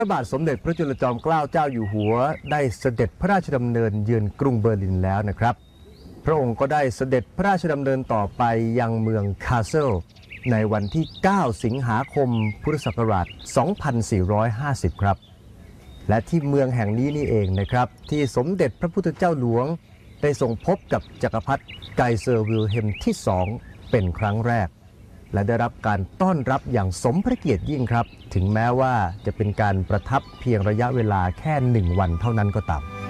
พระบาทสมเด็จพระจุลจอมเกล้าเจ้าอยู่หัวได้เสด็จพระราชดำเนินเยือนกรุงเบอร์ลินแล้วนะครับพระองค์ก็ได้เสด็จพระราชดำเนินต่อไปยังเมืองคาสเซิลในวันที่ 9 สิงหาคม พุทธศักราช 2450 ครับและที่เมืองแห่งนี้นี่เองนะครับที่สมเด็จพระพุทธเจ้าหลวงได้ทรงพบกับจักรพรรดิไกเซอร์วิลเฮมที่ 2 เป็นครั้งแรกและได้รับการต้อนรับอย่างสมพระเกียรติยิ่งครับถึงแม้ว่าจะเป็นการประทับเพียงระยะเวลาแค่1 วันเท่านั้นก็ตาม